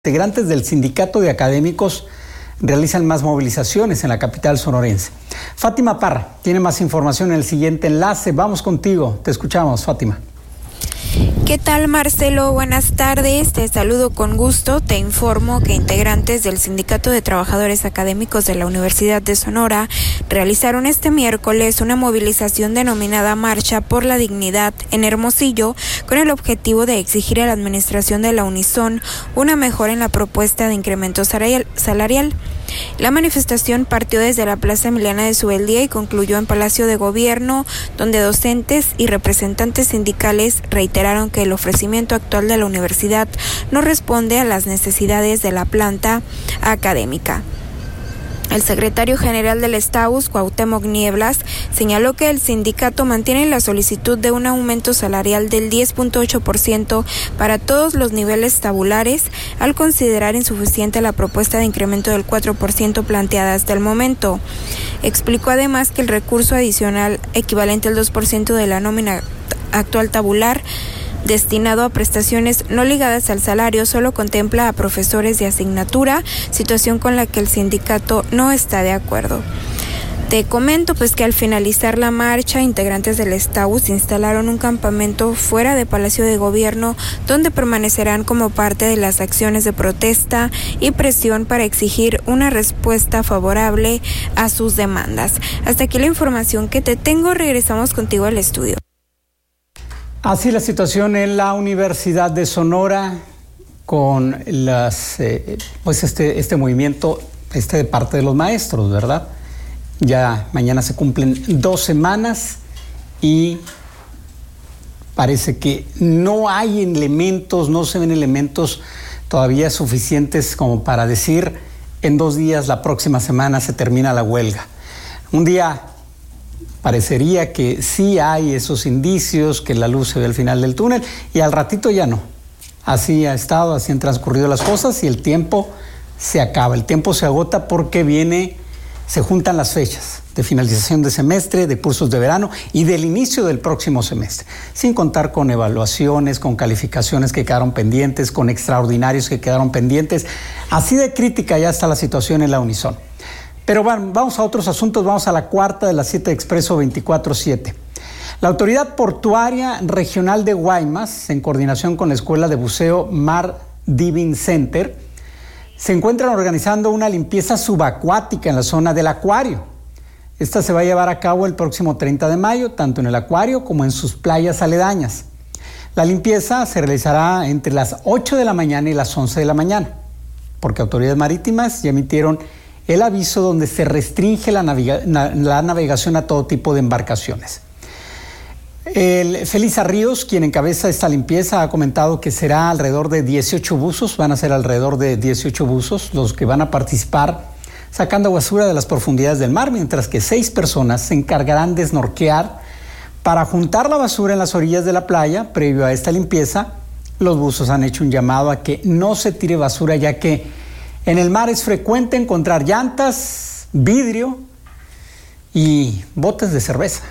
Integrantes del Sindicato de Académicos realizan más movilizaciones en la capital sonorense. Fátima Parra tiene más información en el siguiente enlace. Vamos contigo. Te escuchamos, Fátima. ¿Qué tal, Marcelo? Buenas tardes, te saludo con gusto. Te informo que integrantes del Sindicato de Trabajadores Académicos de la Universidad de Sonora realizaron este miércoles una movilización denominada Marcha por la Dignidad en Hermosillo, con el objetivo de exigir a la administración de la Unison una mejora en la propuesta de incremento salarial. La manifestación partió desde la Plaza Emiliana de Subeldía y concluyó en Palacio de Gobierno, donde docentes y representantes sindicales reiteraron que el ofrecimiento actual de la universidad no responde a las necesidades de la planta académica. El secretario general del STAUS, Cuauhtémoc Nieblas, señaló que el sindicato mantiene la solicitud de un aumento salarial del 10.8% para todos los niveles tabulares, al considerar insuficiente la propuesta de incremento del 4% planteada hasta el momento. Explicó además que el recurso adicional equivalente al 2% de la nómina actual tabular, destinado a prestaciones no ligadas al salario, solo contempla a profesores de asignatura, situación con la que el sindicato no está de acuerdo. Te comento que al finalizar la marcha, integrantes del STAUS instalaron un campamento fuera de Palacio de Gobierno, donde permanecerán como parte de las acciones de protesta y presión para exigir una respuesta favorable a sus demandas. Hasta aquí la información que te tengo. Regresamos contigo al estudio. Así la situación en la Universidad de Sonora con las este movimiento de parte de los maestros, ¿verdad? Ya mañana se cumplen 2 semanas y parece que no hay elementos, no se ven elementos todavía suficientes como para decir en 2 días, la próxima semana se termina la huelga. Un día parecería que sí hay esos indicios, que la luz se ve al final del túnel, y al ratito ya no. Así ha estado, así han transcurrido las cosas y el tiempo se acaba, el tiempo se agota porque se juntan las fechas de finalización de semestre, de cursos de verano y del inicio del próximo semestre, sin contar con evaluaciones, con calificaciones que quedaron pendientes, con extraordinarios que quedaron pendientes. Así de crítica ya está la situación en la Unison. Pero bueno, vamos a otros asuntos, vamos a la cuarta de las 7 Expreso 24/7. La Autoridad Portuaria Regional de Guaymas, en coordinación con la Escuela de Buceo Mar Diving Center, se encuentran organizando una limpieza subacuática en la zona del acuario. Esta se va a llevar a cabo el próximo 30 de mayo, tanto en el acuario como en sus playas aledañas. La limpieza se realizará entre las 8 de la mañana y las 11 de la mañana, porque autoridades marítimas ya emitieron el aviso donde se restringe la navegación a todo tipo de embarcaciones. Felisa Ríos, quien encabeza esta limpieza, ha comentado que será alrededor de 18 buzos, van a ser alrededor de 18 buzos los que van a participar sacando basura de las profundidades del mar, mientras que 6 personas se encargarán de snorkear para juntar la basura en las orillas de la playa. Previo a esta limpieza, los buzos han hecho un llamado a que no se tire basura, ya que en el mar es frecuente encontrar llantas, vidrio y botes de cerveza.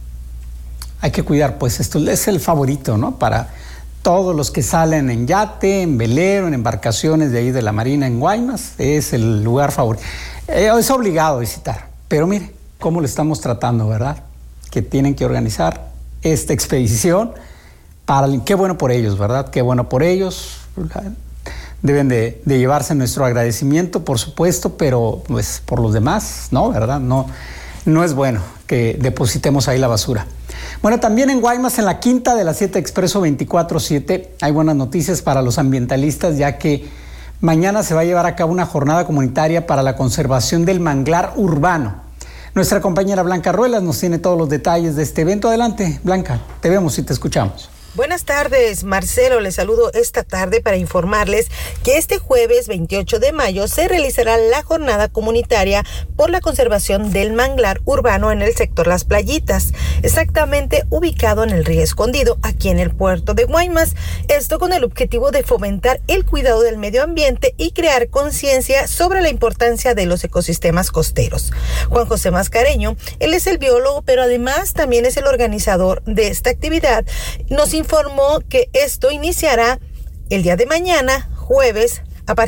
Hay que cuidar, esto es el favorito, ¿no? Para todos los que salen en yate, en velero, en embarcaciones de ahí de la Marina en Guaymas, es el lugar favorito. Es obligado visitar, pero mire cómo lo estamos tratando, ¿verdad? Que tienen que organizar esta expedición qué bueno por ellos, ¿verdad? Qué bueno por ellos. Deben de llevarse nuestro agradecimiento, por supuesto, pero por los demás, ¿no? ¿Verdad? No es bueno que depositemos ahí la basura. Bueno, también en Guaymas, en la quinta de las 7 Expreso 24/7, hay buenas noticias para los ambientalistas, ya que mañana se va a llevar a cabo una jornada comunitaria para la conservación del manglar urbano. Nuestra compañera Blanca Ruelas nos tiene todos los detalles de este evento. Adelante, Blanca, te vemos y te escuchamos. Buenas tardes, Marcelo. Les saludo esta tarde para informarles que este jueves 28 de mayo se realizará la jornada comunitaria por la conservación del manglar urbano en el sector Las Playitas, exactamente ubicado en el Río Escondido, aquí en el puerto de Guaymas. Esto con el objetivo de fomentar el cuidado del medio ambiente y crear conciencia sobre la importancia de los ecosistemas costeros. Juan José Mascareño, él es el biólogo, pero además también es el organizador de esta actividad. Nos informó que esto iniciará el día de mañana, jueves